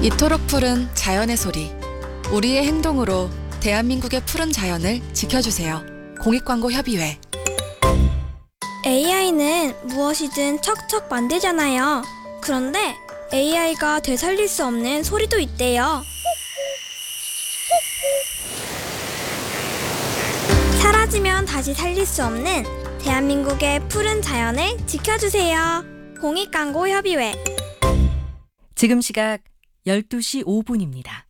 이토록 푸른 자연의 소리. 우리의 행동으로 대한민국의 푸른 자연을 지켜주세요. 공익광고협의회. AI는 무엇이든 척척 만들잖아요. 그런데 AI가 되살릴 수 없는 소리도 있대요. 사라지면 다시 살릴 수 없는 대한민국의 푸른 자연을 지켜주세요. 공익광고협의회. 지금 시각 12시 5분입니다.